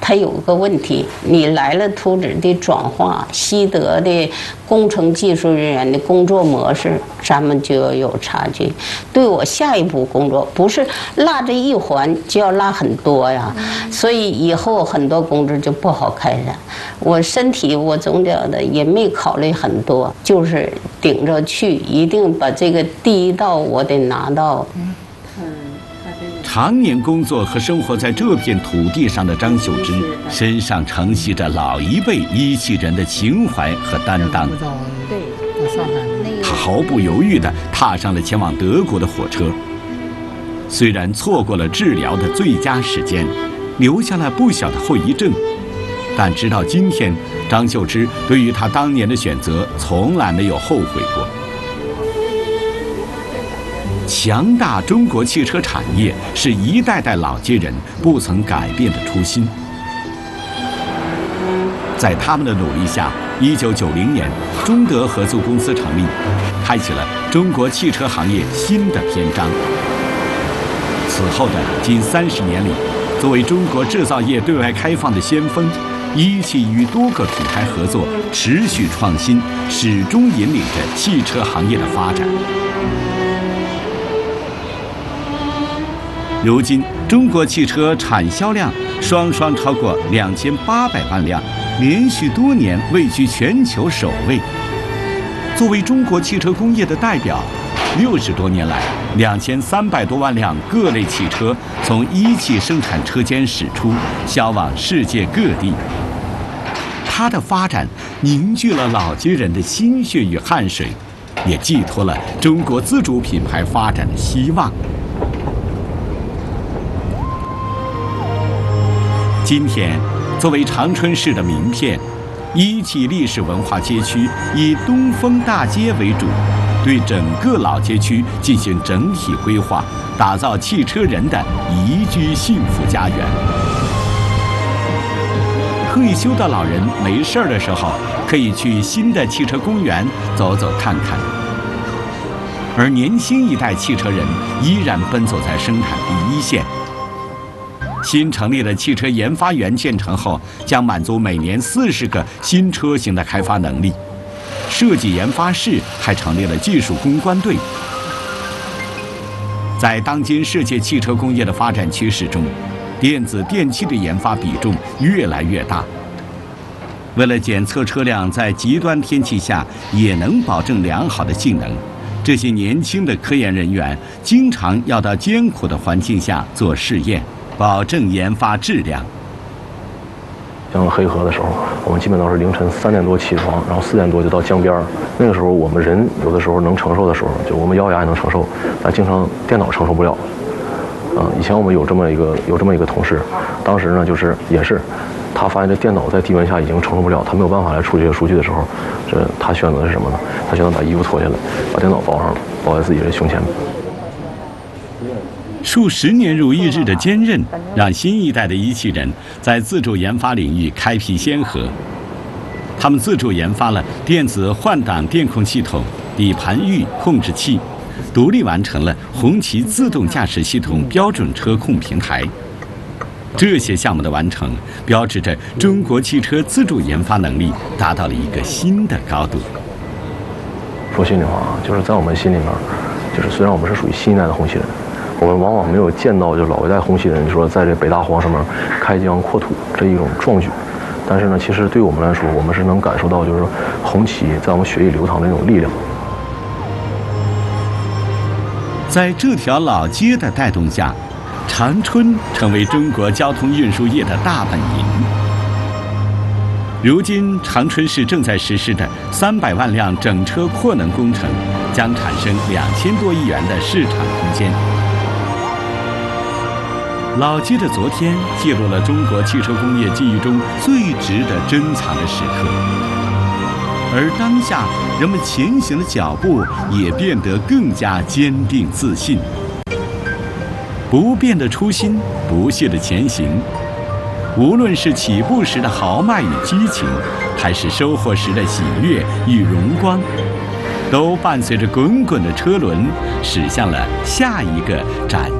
它有个问题，你来了图纸的转化，西德的工程技术人员的工作模式，咱们就要有差距。对我下一步工作，不是拉这一环就要拉很多呀，所以以后很多工作就不好开展。我身体我总觉得也没考虑很多，就是顶着去，一定把这个第一道我得拿到。 常年工作和生活在这片土地上的张秀芝，身上承袭着老一辈一汽人的情怀和担当。他毫不犹豫地踏上了前往德国的火车。虽然错过了治疗的最佳时间，留下了不小的后遗症，但直到今天，张秀芝对于他当年的选择从来没有后悔过。强大中国汽车产业是一代代老街人不曾改变的初心。在他们的努力下，1990年，中德合资公司成立，开启了中国汽车行业新的篇章。此后的近30年里，作为中国制造业对外开放的先锋，一汽与多个品牌合作，持续创新，始终引领着汽车行业的发展。如今，中国汽车产销量双双超过2800万辆，连续多年位居全球首位。作为中国汽车工业的代表，60多年来，2300多万辆各类汽车从一汽生产车间驶出，销往世界各地。它的发展凝聚了老街人的心血与汗水，也寄托了中国自主品牌发展的希望。今天，作为长春市的名片，一汽历史文化街区以东风大街为主，对整个老街区进行整体规划，打造汽车人的宜居幸福家园。退休的老人没事儿的时候，可以去新的汽车公园走走看看，而年轻一代汽车人依然奔走在生产第一线。新成立的汽车研发园建成后，将满足每年40个新车型的开发能力。设计研发室还成立了技术攻关队。在当今世界汽车工业的发展趋势中，电子电器的研发比重越来越大。为了检测车辆在极端天气下也能保证良好的性能，这些年轻的科研人员经常要到艰苦的环境下做试验，保证研发质量。 像黑河的时候，我们基本都是凌晨3点多起床，然后4点多就到江边。那个时候我们人有的时候能承受的时候，就我们咬牙也能承受，但经常电脑承受不了。以前我们有这么一个同事，当时呢也是，他发现这电脑在低温下已经承受不了，他没有办法来处理这个数据的时候，他选择的是什么呢？他选择把衣服脱下来，把电脑包上，包在自己的胸前。 数10年如一日的坚韧，让新一代的一汽人在自主研发领域开辟先河。他们自主研发了电子换挡电控系统、底盘域控制器，独立完成了红旗自动驾驶系统标准车控平台。这些项目的完成，标志着中国汽车自主研发能力达到了一个新的高度。 说心里话，就是在我们心里面，就是虽然我们是属于新一代的红旗人，我们往往没有见到就老一代红旗人说在这北大荒上面开疆扩土这一种壮举，但是呢，其实对我们来说，我们是能感受到就是说红旗在我们血液流淌的那种力量。 在这条老街的带动下，长春成为中国交通运输业的大本营。如今，长春市正在实施的300万辆整车扩能工程，将产生2000多亿元的市场空间。老街的昨天记录了中国汽车工业记忆中最值得珍藏的时刻，而当下人们前行的脚步也变得更加坚定自信。不变的初心，不懈的前行，无论是起步时的豪迈与激情，还是收获时的喜悦与荣光，都伴随着滚滚的车轮驶向了下一个崭